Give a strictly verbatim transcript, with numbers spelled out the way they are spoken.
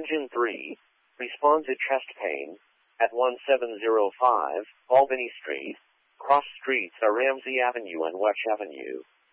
Engine three, responds to chest pain, at one seven zero five, Albany Street. Cross streets are Ramsey Avenue and Wedge Avenue.